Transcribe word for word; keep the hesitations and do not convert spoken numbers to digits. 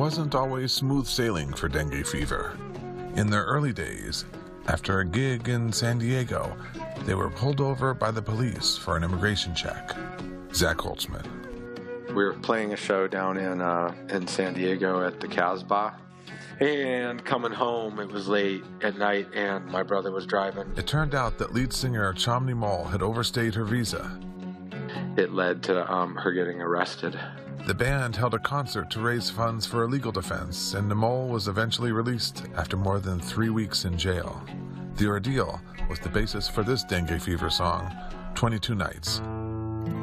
wasn't always smooth sailing for dengue fever. In their early days, after a gig in San Diego, they were pulled over by the police for an immigration check. Zach Holtzman. We were playing a show down in uh, in San Diego at the Casbah, and coming home, it was late at night, and my brother was driving. It turned out that lead singer Chomny Mall had overstayed her visa. It led to um, her getting arrested. The band held a concert to raise funds for a legal defense, and Nimole was eventually released after more than three weeks in jail. The ordeal was the basis for this dengue fever song, twenty-two Nights.